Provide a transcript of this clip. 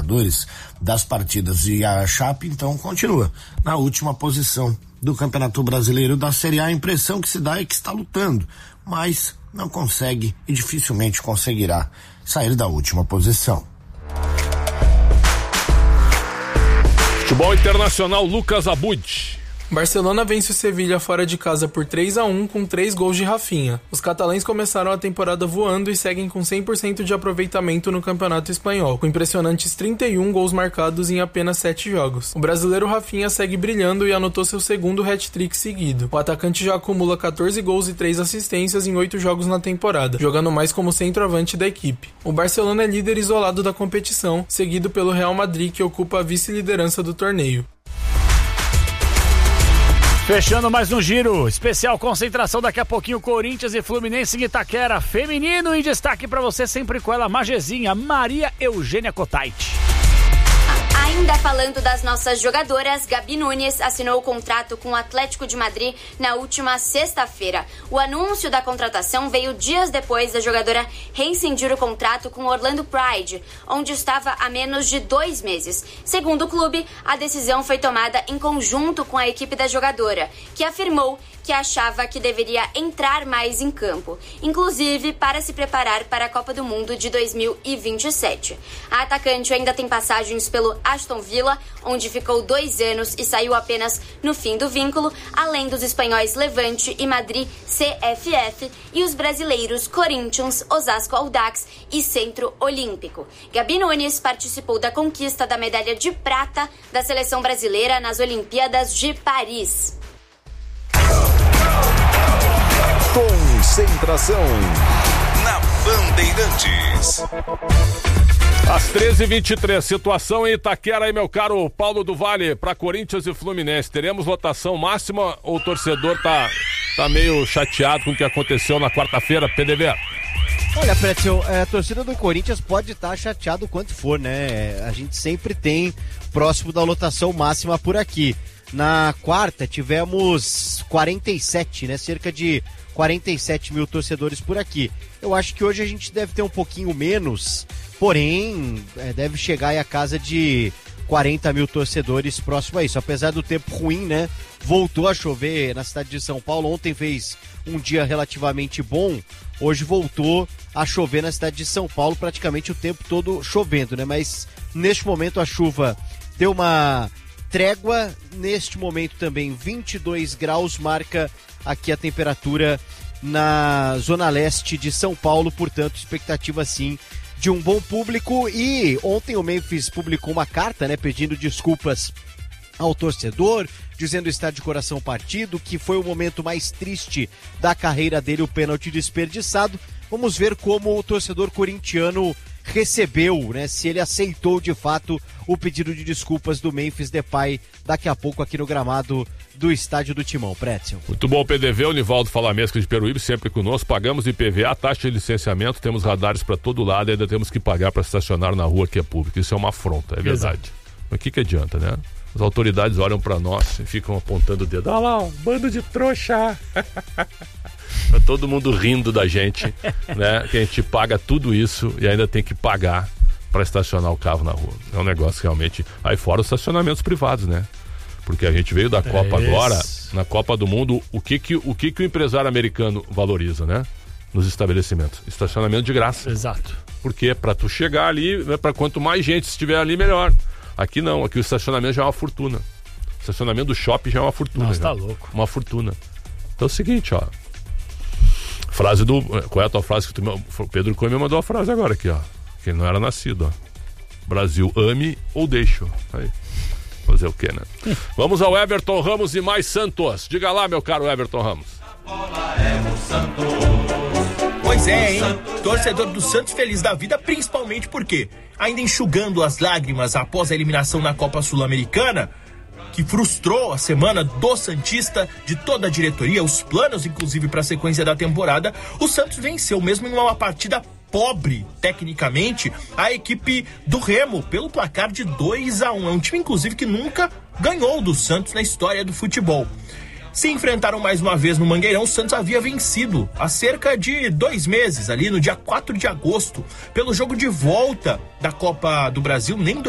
Libertadores das partidas. E a Chape, então, continua na última posição do Campeonato Brasileiro da Série A. A impressão que se dá é que está lutando, mas não consegue e dificilmente conseguirá sair da última posição. Futebol internacional, Lucas Abud. Barcelona vence o Sevilha fora de casa por 3-1 com 3 gols de Rafinha. Os catalães começaram a temporada voando e seguem com 100% de aproveitamento no Campeonato Espanhol, com impressionantes 31 gols marcados em apenas 7 jogos. O brasileiro Rafinha segue brilhando e anotou seu segundo hat-trick seguido. O atacante já acumula 14 gols e 3 assistências em 8 jogos na temporada, jogando mais como centroavante da equipe. O Barcelona é líder isolado da competição, seguido pelo Real Madrid, que ocupa a vice-liderança do torneio. Fechando mais um giro, especial concentração daqui a pouquinho, Corinthians e Fluminense em Itaquera, feminino em destaque para você sempre com ela, Magezinha, Maria Eugênia Cotaiti. Ainda falando das nossas jogadoras, Gabi Nunes assinou o contrato com o Atlético de Madrid na última sexta-feira. O anúncio da contratação veio dias depois da jogadora rescindir o contrato com o Orlando Pride, onde estava há menos de 2 meses. Segundo o clube, a decisão foi tomada em conjunto com a equipe da jogadora, que afirmou que achava que deveria entrar mais em campo, inclusive para se preparar para a Copa do Mundo de 2027. A atacante ainda tem passagens pelo Aston Villa, onde ficou 2 anos e saiu apenas no fim do vínculo, além dos espanhóis Levante e Madrid CFF e os brasileiros Corinthians, Osasco Audax e Centro Olímpico. Gabi Nunes participou da conquista da medalha de prata da seleção brasileira nas Olimpíadas de Paris. Concentração na Bandeirantes. Às 13h23, situação em Itaquera aí, meu caro Paulo do Vale, para Corinthians e Fluminense. Teremos lotação máxima ou o torcedor tá meio chateado com o que aconteceu na quarta-feira, PDV? Olha, Pretzel, a torcida do Corinthians pode estar chateado o quanto for, né? A gente sempre tem próximo da lotação máxima por aqui. Na quarta tivemos 47, né? Cerca de 47 mil torcedores por aqui. Eu acho que hoje a gente deve ter um pouquinho menos, porém deve chegar aí a casa de 40 mil torcedores próximo a isso. Apesar do tempo ruim, né? Voltou a chover na cidade de São Paulo. Ontem fez um dia relativamente bom. Hoje voltou a chover na cidade de São Paulo, praticamente o tempo todo chovendo, né? Mas neste momento a chuva deu uma trégua. Neste momento também 22 graus marca aqui a temperatura na zona leste de São Paulo, portanto expectativa sim de um bom público. E ontem o Memphis publicou uma carta, né, pedindo desculpas ao torcedor, dizendo estar de coração partido, que foi o momento mais triste da carreira dele, o pênalti desperdiçado. Vamos ver como o torcedor corintiano recebeu, né, se ele aceitou de fato o pedido de desculpas do Memphis Depay daqui a pouco aqui no gramado do estádio do Timão. Pretzel. Muito bom, PDV, o Nivaldo Falamesca de Peruíbe, sempre conosco. Pagamos IPVA, taxa de licenciamento, temos radares para todo lado, ainda temos que pagar para estacionar na rua que é pública. Isso é uma afronta, é verdade. Exato. Mas o que adianta, né? As autoridades olham para nós e ficam apontando o dedo. Olha lá, um bando de trouxa. Tá todo mundo rindo da gente, né? Que a gente paga tudo isso e ainda tem que pagar para estacionar o carro na rua. É um negócio realmente... Aí fora os estacionamentos privados, né? Porque a gente veio da Copa agora, na Copa do Mundo, o que o empresário americano valoriza, né? Nos estabelecimentos. Estacionamento de graça. Exato. Porque para tu chegar ali, né, para quanto mais gente estiver ali, melhor. Aqui não, aqui o estacionamento já é uma fortuna. O estacionamento do shopping já é uma fortuna. Nossa, tá louco. Uma fortuna. Então é o seguinte, ó. Frase do... Qual é a tua frase que o Pedro Coelho me mandou a frase agora aqui, ó. Que ele não era nascido, ó. Brasil, ame ou deixe. Aí. Fazer o quê, né? Vamos ao Everton Ramos e mais Santos. Diga lá, meu caro Everton Ramos. A bola é o Santos. Pois é, hein? Torcedor do Santos feliz da vida, principalmente porque, ainda enxugando as lágrimas após a eliminação na Copa Sul-Americana, que frustrou a semana do Santista, de toda a diretoria, os planos, inclusive, para a sequência da temporada, o Santos venceu, mesmo em uma partida pobre, tecnicamente, a equipe do Remo, pelo placar de 2-1. É um time, inclusive, que nunca ganhou do Santos na história do futebol. Se enfrentaram mais uma vez no Mangueirão. O Santos havia vencido há cerca de 2 meses, ali no dia 4 de agosto, pelo jogo de volta da Copa do Brasil. Nem